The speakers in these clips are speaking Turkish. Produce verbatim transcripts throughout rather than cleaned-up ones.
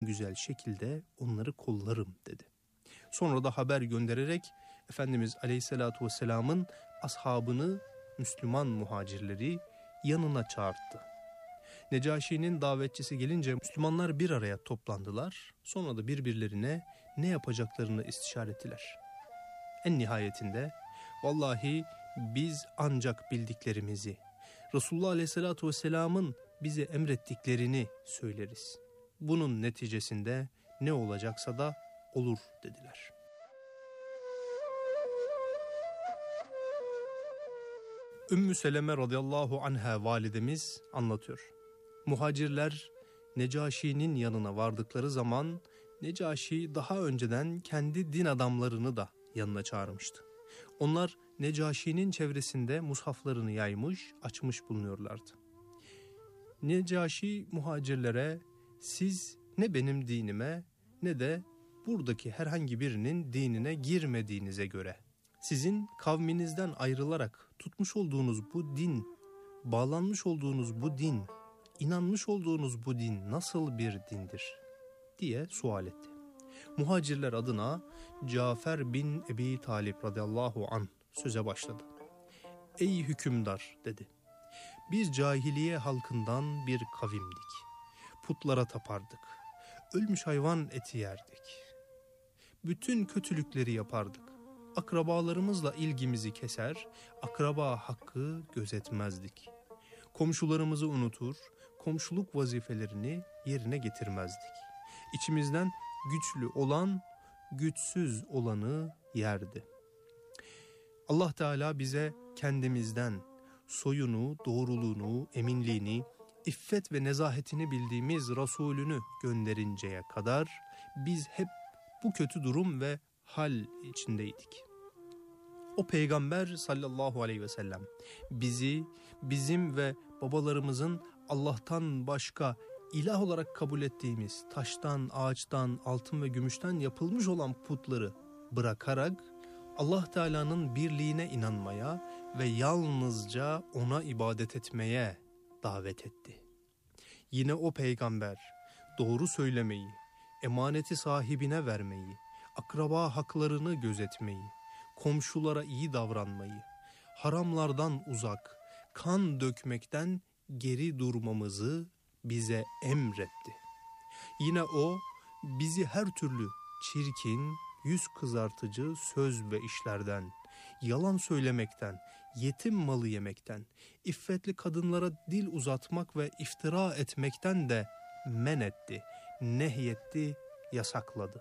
güzel şekilde onları kollarım dedi. Sonra da haber göndererek Efendimiz Aleyhisselatü Vesselam'ın ashabını, Müslüman muhacirleri yanına çağırdı. Necaşi'nin davetçisi gelince Müslümanlar bir araya toplandılar. Sonra da birbirlerine ne yapacaklarını istişare ettiler. En nihayetinde vallahi biz ancak bildiklerimizi, Resulullah Aleyhisselatü Vesselam'ın bize emrettiklerini söyleriz. Bunun neticesinde ne olacaksa da olur dediler. Ümmü Seleme radıyallahu anha validemiz anlatıyor. Muhacirler Necaşi'nin yanına vardıkları zaman Necaşi daha önceden kendi din adamlarını da yanına çağırmıştı. Onlar Necaşi'nin çevresinde mushaflarını yaymış, açmış bulunuyorlardı. Necaşi muhacirlere siz ne benim dinime ne de buradaki herhangi birinin dinine girmediğinize göre sizin kavminizden ayrılarak tutmuş olduğunuz bu din, bağlanmış olduğunuz bu din, inanmış olduğunuz bu din nasıl bir dindir diye sual etti. Muhacirler adına Cafer bin Ebi Talib radıyallahu anh söze başladı. Ey hükümdar dedi. Biz cahiliye halkından bir kavimdik. Putlara tapardık. Ölmüş hayvan eti yerdik. Bütün kötülükleri yapardık. Akrabalarımızla ilgimizi keser, akraba hakkı gözetmezdik. Komşularımızı unutur, komşuluk vazifelerini yerine getirmezdik. İçimizden güçlü olan, güçsüz olanı yerdi. Allah Teala bize kendimizden soyunu, doğruluğunu, eminliğini, iffet ve nezahetini bildiğimiz Resulünü gönderinceye kadar biz hep bu kötü durum ve hal içindeydik. O peygamber sallallahu aleyhi ve sellem bizi, bizim ve babalarımızın Allah'tan başka ilah olarak kabul ettiğimiz taştan, ağaçtan, altın ve gümüşten yapılmış olan putları bırakarak Allah Teala'nın birliğine inanmaya ve yalnızca ona ibadet etmeye davet etti. Yine o peygamber doğru söylemeyi, emaneti sahibine vermeyi, akraba haklarını gözetmeyi, komşulara iyi davranmayı, haramlardan uzak, kan dökmekten geri durmamızı bize emretti. Yine o bizi her türlü çirkin, yüz kızartıcı söz ve işlerden, yalan söylemekten, yetim malı yemekten, iffetli kadınlara dil uzatmak ve iftira etmekten de men etti, nehyetti, yasakladı.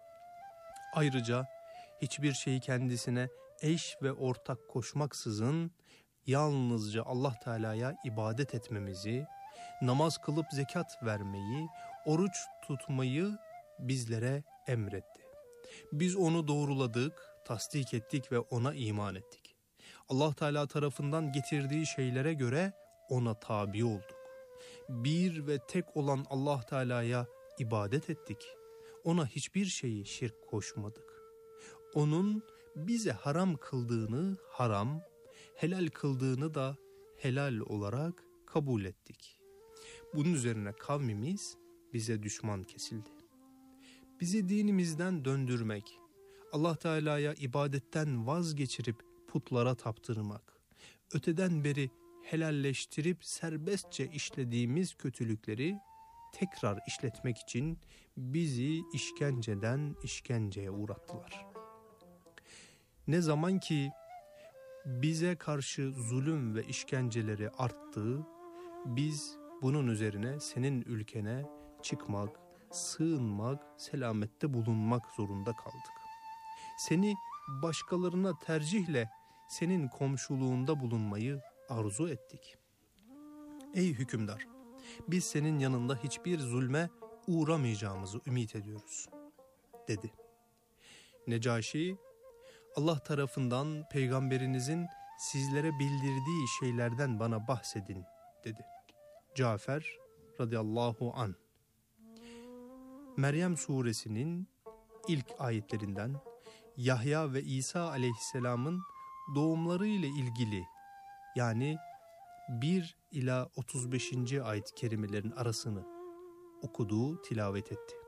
Ayrıca hiçbir şeyi kendisine eş ve ortak koşmaksızın yalnızca Allah Teala'ya ibadet etmemizi, namaz kılıp zekat vermeyi, oruç tutmayı bizlere emretti. Biz onu doğruladık, tasdik ettik ve ona iman ettik. Allah Teala tarafından getirdiği şeylere göre ona tabi olduk. Bir ve tek olan Allah Teala'ya ibadet ettik. Ona hiçbir şeyi şirk koşmadık. Onun bize haram kıldığını haram, helal kıldığını da helal olarak kabul ettik. Bunun üzerine kavmimiz bize düşman kesildi. Bizi dinimizden döndürmek, Allah Teala'ya ibadetten vazgeçirip putlara taptırmak, öteden beri helalleştirip serbestçe işlediğimiz kötülükleri tekrar işletmek için bizi işkenceden işkenceye uğrattılar. Ne zaman ki bize karşı zulüm ve işkenceleri arttı, biz bunun üzerine senin ülkene çıkmak, sığınmak, selamette bulunmak zorunda kaldık. Seni başkalarına tercihle senin komşuluğunda bulunmayı arzu ettik. Ey hükümdar, biz senin yanında hiçbir zulme uğramayacağımızı ümit ediyoruz, dedi. Necaşi, Allah tarafından peygamberinizin sizlere bildirdiği şeylerden bana bahsedin, dedi. Cafer radıyallahu anh, Meryem suresinin ilk ayetlerinden Yahya ve İsa aleyhisselamın doğumları ile ilgili, yani bir ila otuz beşinci ayet-i kerimelerin arasını okuduğu, tilavet etti.